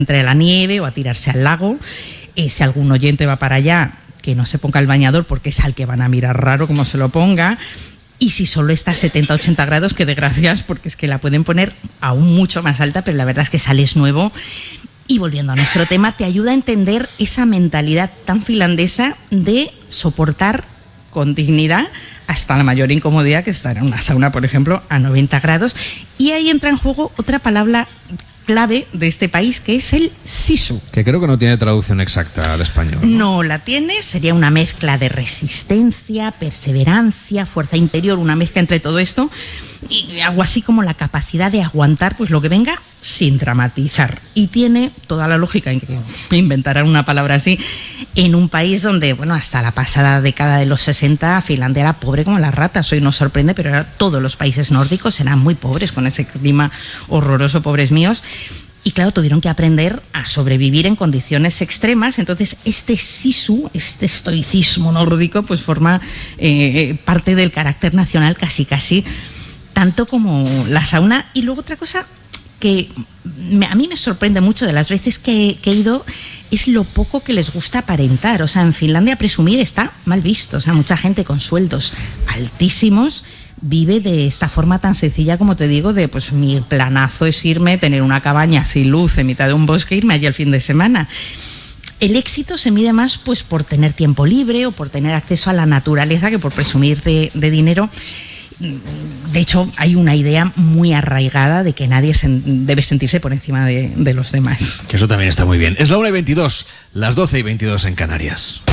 entre la nieve o a tirarse al lago. Si algún oyente va para allá, que no se ponga el bañador porque es al que van a mirar raro como se lo ponga. Y si solo está a 70-80 grados, que de gracias, porque es que la pueden poner aún mucho más alta, pero la verdad es que sales nuevo. Y volviendo a nuestro tema, te ayuda a entender esa mentalidad tan finlandesa de soportar con dignidad hasta la mayor incomodidad, que estar en una sauna, por ejemplo, a 90 grados. Y ahí entra en juego otra palabra clave de este país, que es el sisu. Que creo que no tiene traducción exacta al español. No la tiene, sería una mezcla de resistencia, perseverancia, fuerza interior, una mezcla entre todo esto, y algo así como la capacidad de aguantar pues lo que venga sin dramatizar. Y tiene toda la lógica en que inventaran una palabra así en un país donde, bueno, hasta la pasada década de los 60 Finlandia era pobre como las ratas. Hoy nos sorprende, pero ahora todos los países nórdicos eran muy pobres con ese clima horroroso, pobres míos. Y claro, tuvieron que aprender a sobrevivir en condiciones extremas. Entonces este sisu, este estoicismo nórdico, pues forma parte del carácter nacional casi, tanto como la sauna. Y luego otra cosa que a mí me sorprende mucho de las veces que he ido es lo poco que les gusta aparentar. O sea, en Finlandia presumir está mal visto. O sea, mucha gente con sueldos altísimos vive de esta forma tan sencilla, como te digo, de pues mi planazo es irme, tener una cabaña sin luz en mitad de un bosque, irme allí el fin de semana. El éxito se mide más pues por tener tiempo libre o por tener acceso a la naturaleza que por presumir de dinero. De hecho, hay una idea muy arraigada de que nadie debe sentirse por encima de los demás. Que eso también está muy bien. Es la 1:22, las 12:22 en Canarias.